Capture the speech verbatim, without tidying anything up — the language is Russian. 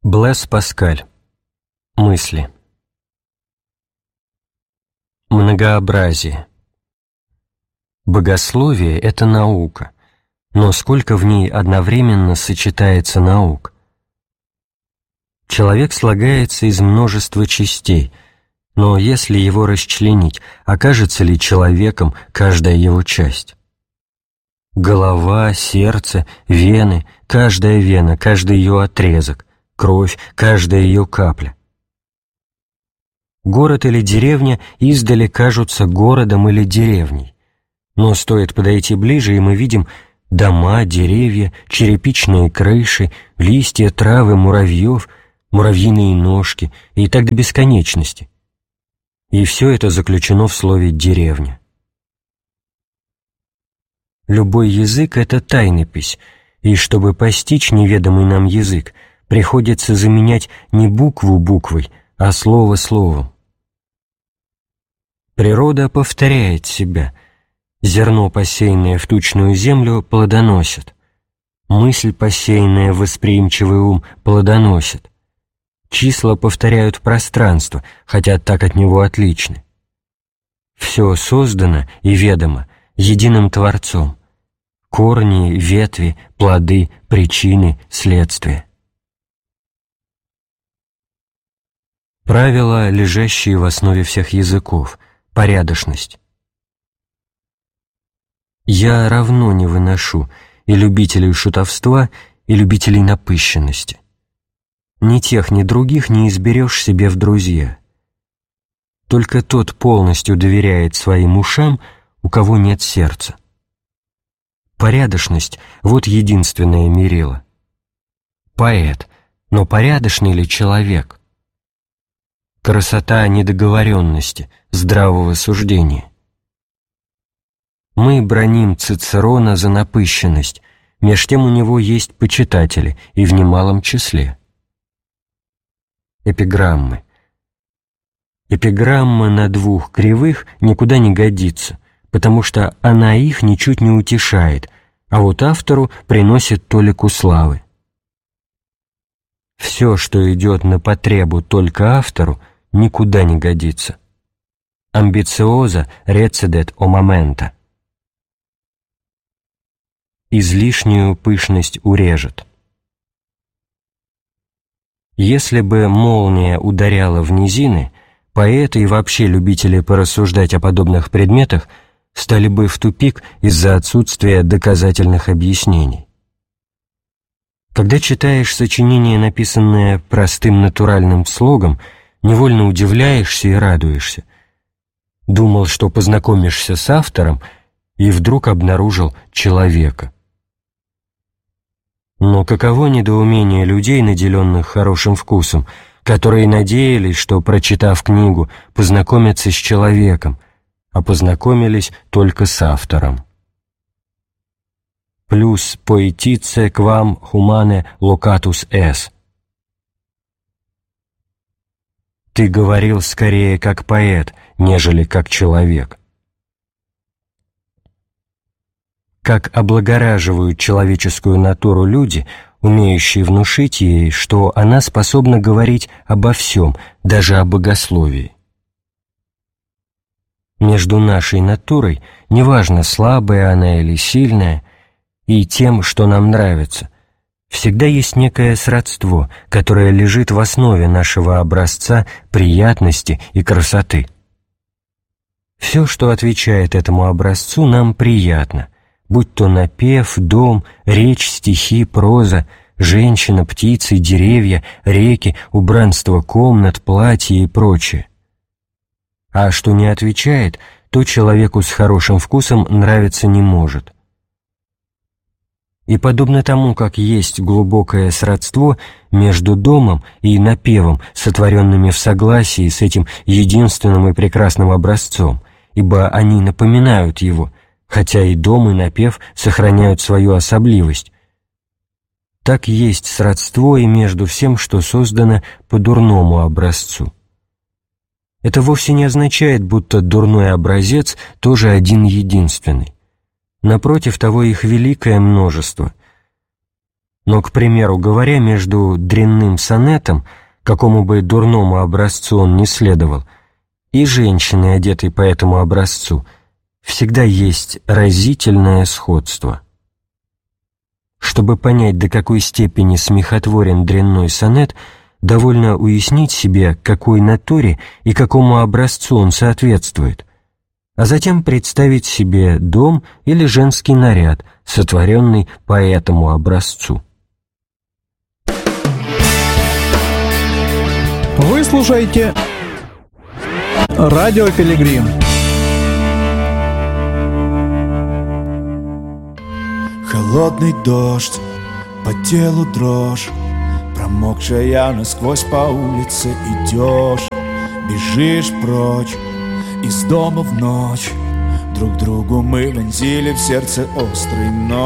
Блэс Паскаль. Мысли. Многообразие. Богословие — это наука, но сколько в ней одновременно сочетается наук? Человек слагается из множества частей, но если его расчленить, окажется ли человеком каждая его часть? Голова, сердце, вены, каждая вена, каждый ее отрезок, кровь, каждая ее капля. Город или деревня издали кажутся городом или деревней, но стоит подойти ближе, и мы видим дома, деревья, черепичные крыши, листья, травы, муравьев, муравьиные ножки и так до бесконечности. И все это заключено в слове «деревня». Любой язык — это тайнопись, и чтобы постичь неведомый нам язык, приходится заменять не букву буквой, а слово словом. Природа повторяет себя. Зерно, посеянное в тучную землю, плодоносит. Мысль, посеянная в восприимчивый ум, плодоносит. Числа повторяют пространство, хотя так от него отличны. Все создано и ведомо единым Творцом. Корни, ветви, плоды, причины, следствия. Правила, лежащие в основе всех языков. Порядочность. Я равно не выношу и любителей шутовства, и любителей напыщенности. Ни тех, ни других не изберешь себе в друзья. Только тот полностью доверяет своим ушам, у кого нет сердца. Порядочность — вот единственное мерило. Поэт, но порядочный ли человек? Красота недоговоренности, здравого суждения. Мы браним Цицерона за напыщенность, меж тем у него есть почитатели, и в немалом числе. Эпиграммы. Эпиграмма на двух кривых никуда не годится, потому что она их ничуть не утешает, а вот автору приносит толику славы. Все, что идет на потребу только автору, никуда не годится. Амбициоза рецедет о момента. Излишнюю пышность урежет. Если бы молния ударяла в низины, поэты и вообще любители порассуждать о подобных предметах стали бы в тупик из-за отсутствия доказательных объяснений. Когда читаешь сочинение, написанное простым натуральным слогом, невольно удивляешься и радуешься. Думал, что познакомишься с автором, и вдруг обнаружил человека. Но каково недоумение людей, наделенных хорошим вкусом, которые надеялись, что, прочитав книгу, познакомятся с человеком, а познакомились только с автором. Плюс поэтице quam humane locatus es. Ты говорил скорее как поэт, нежели как человек. Как облагораживают человеческую натуру люди, умеющие внушить ей, что она способна говорить обо всем, даже о богословии. Между нашей натурой, неважно, слабая она или сильная, и тем, что нам нравится, всегда есть некое сродство, которое лежит в основе нашего образца приятности и красоты. Все, что отвечает этому образцу, нам приятно, будь то напев, дом, речь, стихи, проза, женщина, птицы, деревья, реки, убранство комнат, платья и прочее. А что не отвечает, то человеку с хорошим вкусом нравиться не может. И подобно тому, как есть глубокое сродство между домом и напевом, сотворенными в согласии с этим единственным и прекрасным образцом, ибо они напоминают его, хотя и дом, и напев сохраняют свою особливость, так есть сродство и между всем, что создано по дурному образцу. Это вовсе не означает, будто дурной образец тоже один-единственный. Напротив того, их великое множество. Но, к примеру говоря, между дрянным сонетом, какому бы дурному образцу он ни следовал, и женщиной, одетой по этому образцу, всегда есть разительное сходство. Чтобы понять, до какой степени смехотворен дрянной сонет, довольно уяснить себе, какой натуре и какому образцу он соответствует, а затем представить себе дом или женский наряд, сотворенный по этому образцу. Вы слушаете Радио Пилигрим. Холодный дождь, по телу дрожь, промокшая насквозь по улице идешь, бежишь прочь из дома в ночь. Друг другу мы вонзили в сердце острый нож.